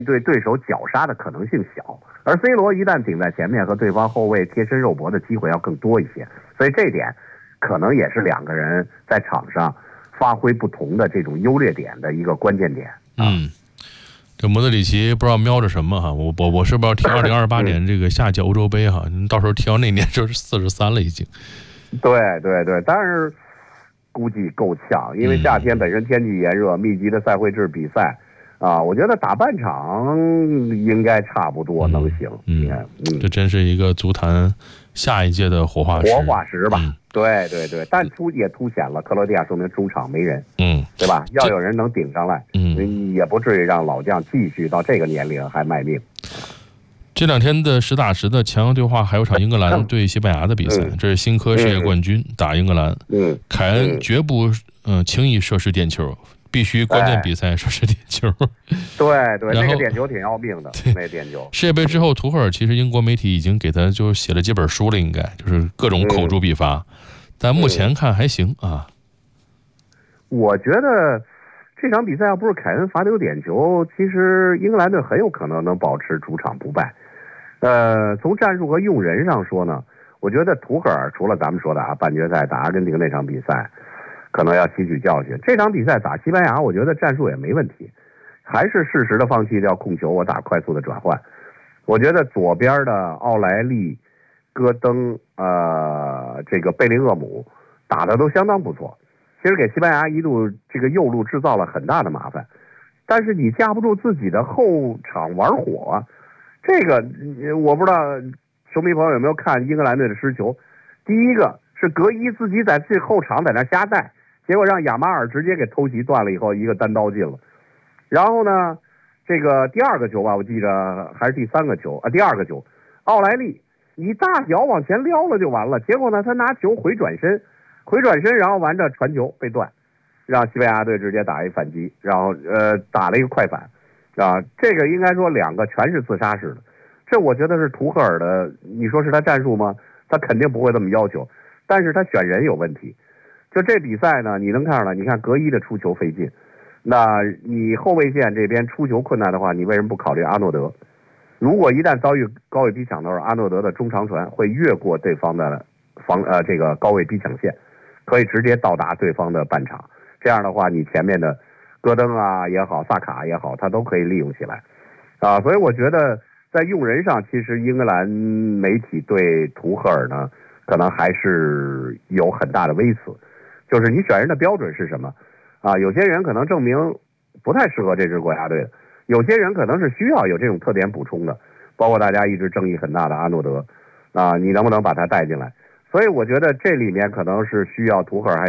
对对手绞杀的可能性小，而 C 罗一旦顶在前面，和对方后卫贴身肉搏的机会要更多一些，所以这一点可能也是两个人在场上发挥不同的这种优劣点的一个关键点。 这莫德里奇不知道瞄着什么哈，我是不是要踢2028年这个夏季欧洲杯哈？到时候踢到那年就是43了已经。 对，但是估计够呛，因为夏天本身天气炎热，密集的赛会制比赛啊，我觉得打半场应该差不多能行。 这真是一个足坛下一届的活化石吧。对，但也凸显了克罗地亚说明中场没人，对吧？要有人能顶上来，也不至于让老将继续到这个年龄还卖命。 这两天的实打实的强强对话，还有场英格兰对西班牙的比赛，这是新科世界冠军打英格兰，凯恩绝不轻易射失点球，必须关键比赛射失点球。 对，那个点球挺要命的，那点球。 世界杯之后，图赫尔其实英国媒体已经给他就写了几本书了，应该就是各种口诛笔伐，但目前看还行啊。 我觉得这场比赛要不是凯恩罚丢点球，其实英格兰队很有可能能保持主场不败。从战术和用人上说呢，我觉得图赫尔除了咱们说的半决赛打阿根廷那场比赛可能要吸取教训，这场比赛打西班牙我觉得战术也没问题，还是适时的放弃掉控球，我打快速的转换。我觉得左边的奥莱利、戈登、这个贝林厄姆打的都相当不错，其实给西班牙一度这个右路制造了很大的麻烦，但是你架不住自己的后场玩火啊。这个我不知道球迷朋友有没有看英格兰队的失球，第一个是格伊自己在最后场在那瞎带，结果让亚马尔直接给偷袭断了以后一个单刀进了。然后呢这个第二个球吧，我记着还是第三个球第二个球，奥莱利你大脚往前撩了就完了，结果呢他拿球回转身，然后完着传球被断，让西班牙队直接打一反击，然后打了一个快反啊，这个应该说两个全是自杀式的，这我觉得是图赫尔的，你说是他战术吗？他肯定不会这么要求，但是他选人有问题。就这比赛呢，你能看出来，你看格伊的出球费劲，那你后卫线这边出球困难的话，你为什么不考虑阿诺德？如果一旦遭遇高位逼抢的时候，阿诺德的中长传会越过对方的这个高位逼抢线，可以直接到达对方的半场，这样的话你前面的戈登也好，萨卡也好，他都可以利用起来所以我觉得在用人上，其实英格兰媒体对图赫尔呢可能还是有很大的微词，就是你选人的标准是什么有些人可能证明不太适合这支国家队的，有些人可能是需要有这种特点补充的，包括大家一直争议很大的阿诺德你能不能把他带进来？所以我觉得这里面可能是需要图赫尔还